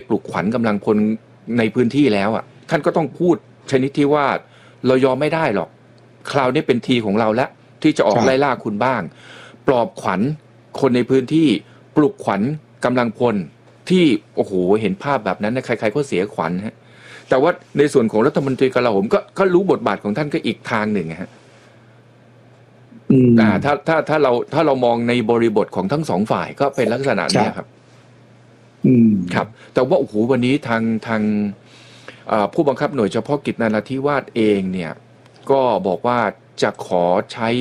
ปลุกขวัญกำลังพลในพื้นที่แล้วอ่ะท่านก็ต้องพูดชนิดที่ว่าเรายอมไม่ได้หรอกคราวนี้เป็นทีของเราแล้วที่จะออกไล่ล่าคุณบ้างปลอบขวัญคนในพื้นที่ปลุกขวัญกำลังพลที่โอ้โหเห็นภาพแบบนั้นนะใครๆก็เสียขวัญฮะแต่ว่าในส่วนของรัฐมนตรีกลาโหมก็รู้บทบาทของท่านก็อีกทางหนึ่งฮะถ้าเรามองในบริบทของทั้งสองฝ่ายก็เป็นลักษณะนี้ครับครับแต่ว่าโอ้โหวันนี้ทางผู้บังคับหน่วยเฉพาะกิจนราธิวาสเองเนี่ยก็บอกว่าจะขอใช้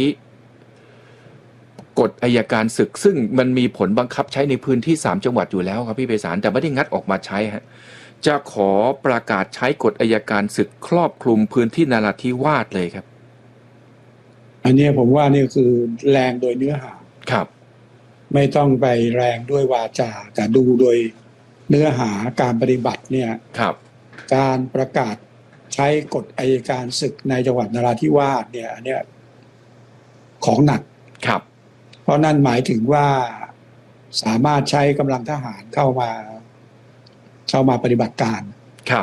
กฎอัยการศึกซึ่งมันมีผลบังคับใช้ในพื้นที่3จังหวัดอยู่แล้วครับพี่ไพศาลแต่ไม่ได้งัดออกมาใช้ฮะจะขอประกาศใช้กฎอัยการศึกครอบคลุมพื้นที่นราธิวาสเลยครับอันนี้ผมว่านี่คือแรงโดยเนื้อหาครับไม่ต้องไปแรงด้วยวาจาแต่ดูโดยเนื้อหาการปฏิบัติเนี่ยครับการประกาศใช้กฎอัยการศึกในจังหวัดนราธิวาสเนี่ยอันนี้ของหนักครับเพราะนั่นหมายถึงว่าสามารถใช้กำลังทหารเข้ามาปฏิบัติการครับ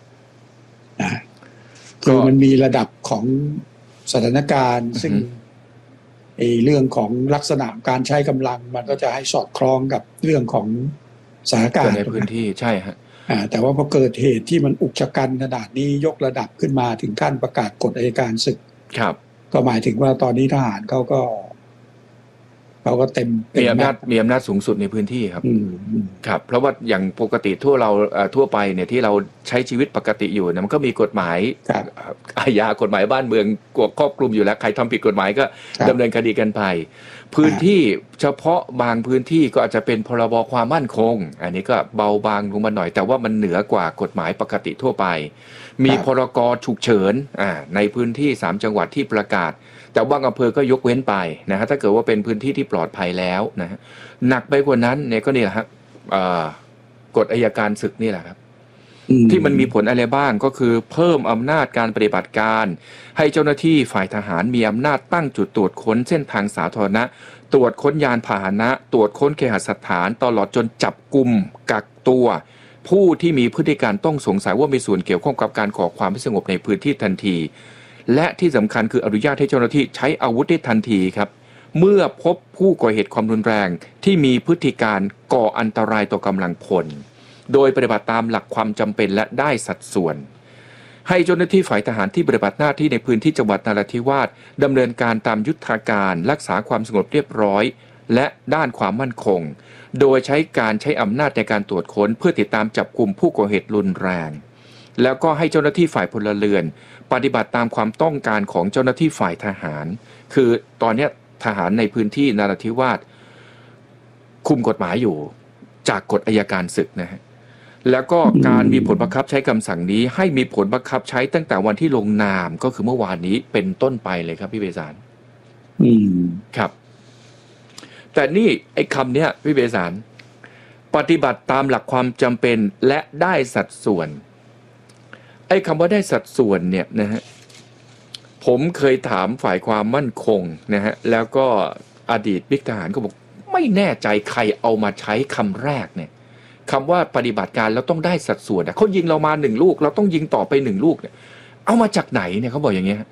คือมันมีระดับของสถานการณ์ซึ่งเรื่องของลักษณะการใช้กำลังมันก็จะให้สอดคล้องกับเรื่องของสถานการณ์ในพื้นที่ใช่ฮะแต่ว่าพอเกิดเหตุที่มันอุกชะกันขนาดนี้ยกระดับขึ้นมาถึงขั้นประกาศกฎอัยการศึกครับก็หมายถึงว่าตอนนี้ทหารเขาก็เต็มมีอำนาจสูงสุดในพื้นที่ครับครับเพราะว่าอย่างปกติทั่วไปเนี่ยที่เราใช้ชีวิตปกติอยู่เนี่ยมันก็มีกฎหมายอาญากฎหมายบ้านเมืองครอบคลุมอยู่แล้วใครทำผิดกฎหมายก็ดำเนินคดีกันไปพื้นที่เฉพาะบางพื้นที่ก็อาจจะเป็นพรบความมั่นคงอันนี้ก็เบาบางลงมาหน่อยแต่ว่ามันเหนือกว่ากฎหมายปกติทั่วไปมีพรกฉุกเฉินในพื้นที่3จังหวัดที่ประกาศแต่บางอำเภอก็ยกเว้นไปนะฮะถ้าเกิดว่าเป็นพื้นที่ที่ปลอดภัยแล้วนะฮะหนักไปกว่านั้นเนี่ยก็นี่แหละครับกฎอัยการศึกนี่แหละครับที่มันมีผลอะไรบ้างก็คือเพิ่มอำนาจการปฏิบัติการให้เจ้าหน้าที่ฝ่ายทหารมีอำนาจตั้งจุดตรวจค้นเส้นทางสาธารณะตรวจค้นยานพาหนะตรวจค้นเคหสถานตลอดจนจับกุมกักตัวผู้ที่มีพฤติการต้องสงสัยว่ามีส่วนเกี่ยวข้องกับการก่อความไม่สงบในพื้นที่ทันทีและที่สำคัญคืออนุญาตให้เจ้าหน้าที่ใช้อาวุธได้ทันทีครับเมื่อพบผู้ก่อเหตุความรุนแรงที่มีพฤติการก่ออันตรายต่อกำลังพลโดยปฏิบัติตามหลักความจำเป็นและได้สัดส่วนให้เจ้าหน้าที่ฝ่ายทหารที่ปฏิบัติหน้าที่ในพื้นที่จังหวัดนราธิวาสดำเนินการตามยุทธการรักษาความสงบเรียบร้อยและด้านความมั่นคงโดยใช้อำนาจในการตรวจค้นเพื่อติดตามจับกุมผู้ก่อเหตุรุนแรงแล้วก็ให้เจ้าหน้าที่ฝ่ายพลเรือนปฏิบัติตามความต้องการของเจ้าหน้าที่ฝ่ายทหารคือตอนนี้ทหารในพื้นที่นราธิวาสคุมกฎหมายอยู่จากกฎอัยการศึกนะฮะแล้วก็การมีผลบังคับใช้คำสั่งนี้ให้มีผลบังคับใช้ตั้งแต่วันที่ลงนามก็คือเมื่อวานนี้เป็นต้นไปเลยครับพี่ไพศาลครับแต่นี่ไอ้คำเนี้ยพี่ไพศาลปฏิบัติตามหลักความจำเป็นและได้สัดส่วนไอ้คำว่าได้สัดส่วนเนี่ยนะฮะผมเคยถามฝ่ายความมั่นคงนะฮะแล้วก็อดีตบิ๊กทหารก็บอกไม่แน่ใจใครเอามาใช้คำแรกเนี่ยคำว่าปฏิบัติการแล้วต้องได้สัดส่วนเขายิงเรามา1ลูกเราต้องยิงต่อไป1ลูกเนี่ยเอามาจากไหนเนี่ยเขาบอกอย่างเงี้ย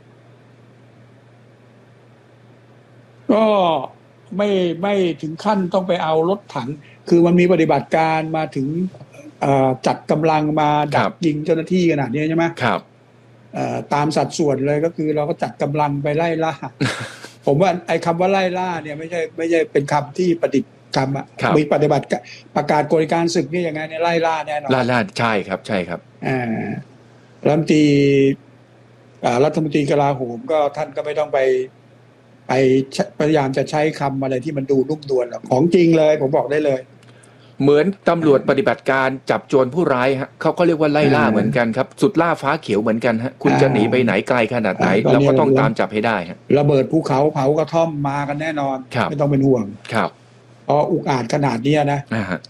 ก็ไม่ถึงขั้นต้องไปเอารถถังคือมันมีปฏิบัติการมาถึงจัดกำลังมาดักยิงเจ้าหน้าที่ขนาดนี้ใช่ไหมครับตามสัดส่วนเลยก็คือเราก็จัดกำลังไปไล่ล่า ผมว่าไอ้คำว่าไล่ล่าเนี่ยไม่ใช่เป็นคำที่ประดิษฐ์คำมีปฏิบัติประกาศกฎการศึกนี่ยังไงเนี่ยไล่ล่าแน่นอนล่าใช่ครับใช่ครับรัฐมนตรีกลาโหมก็ท่านก็ไม่ต้องไปพยายามจะใช้คำอะไรที่มันดูนุ่มนวลหรอกของจริงเลยผมบอกได้เลยเหมือนตำรวจปฏิบัติการจับโจรผู้ร้ายฮะเขาเรียกว่าไล่ล่าเหมือนกันครับสุดล่าฟ้าเขียวเหมือนกันฮะคุณจะหนีไปไหนไกลขนาดไหนเราก็ต้องตามจับให้ได้ฮะระเบิดภูเขาเผากระท่อมมากันแน่นอนไม่ต้องเป็นห่วงครับเพราะอุกอาจขนาดนี้นะ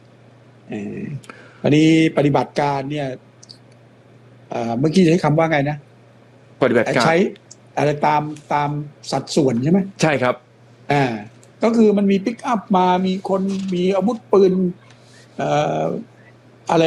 อันนี้ปฏิบัติการเนี่ยเมื่อกี้ใช้คำว่าไงนะปฏิบัติการใช้อะไรตามสัดส่วนใช่ไหมใช่ครับก็คือมันมีปิกอัพมามีคนมีอาวุธปืน